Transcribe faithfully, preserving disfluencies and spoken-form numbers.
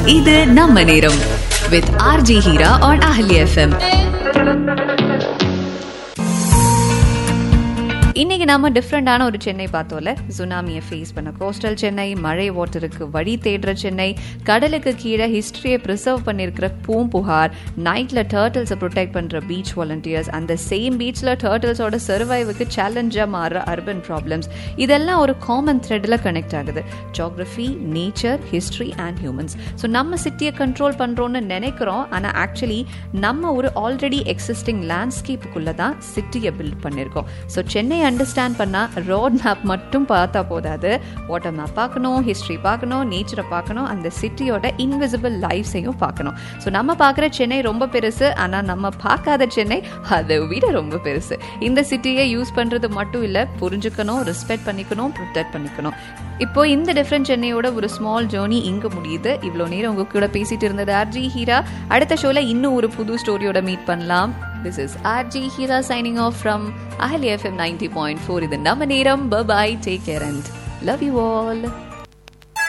இது நம்ம நேரம் with R J Hira on Ahli F M. இன்னைக்கு நாம டிஃப்ரெண்டான ஒரு சென்னை பார்த்தோம்ல. சுனாமியை ஃபேஸ் பண்ண கோஸ்டல் சென்னை, மழை வாட்டருக்கு வழி தேடுற சென்னை, கடலுக்கு கீழே ஹிஸ்டரியை ப்ரிசர்வ் பண்ணியிருக்கிற பூம்புகார், நைட்ல டர்ட்டில்ஸை ப்ரொடெக்ட் பண்ற பீச் வாலண்டியர்ஸ், அந்த சேம் பீச்ல டர்ட்டில்ஸோட சர்வைவுக்கு சேலஞ்சா மாறுற அர்பன் ப்ராப்ளம்ஸ், இதெல்லாம் ஒரு காமன் த்ரெட்ல கனெக்ட் ஆகுது. Geography, nature, history and humans. So நம்ம சிட்டியை கண்ட்ரோல் பண்றோம்னு நினைக்கிறோம், ஆனால் ஆக்சுவலி நம்ம ஒரு ஆல்ரெடி எக்ஸிஸ்டிங் லேண்ட்ஸ்கேப்புக்குள்ள தான் சிட்டியை பில்ட் பண்ணியிருக்கோம். ஸோ சென்னை அண்டர்ஸ்டாண்ட் பண்ணா ரோட் மேப் மட்டும் பார்த்தா போதாது, வாட்டர் மேப் பார்க்கணும், ஹிஸ்டரி பார்க்கணும், நேச்சரை பார்க்கணும், அந்த சிட்டியோட இன்விசிபிள் லைஃப்ஸையும் பார்க்கணும். ஸோ நம்ம பார்க்குற சென்னை ரொம்ப பெருசு, ஆனால் நம்ம பார்க்காத சென்னை அதை விட ரொம்ப பெருசு. இந்த சிட்டியை யூஸ் பண்ணுறது மட்டும் இல்லை, புரிஞ்சுக்கணும், ரெஸ்பெக்ட் பண்ணிக்கணும், ப்ரொடெக்ட் பண்ணிக்கணும். இப்போ இந்த டிஃப்ரெண்ட் சென்னையோட ஒரு ஸ்மால் ஜேர்னி இங்கே முடியுது. இவ்வளோ நேரம் உங்க கூட பேசிட்டு இருந்தது ஆர் ஜி ஹீரா. அடுத்த ஷோல இன்னும் ஒரு புது ஸ்டோரியோட மீட் பண்ணலாம். This is R J Hira signing off from Ahli F M ninety point four. இது நம்ம நேரம். Bye bye. Take care and love you all.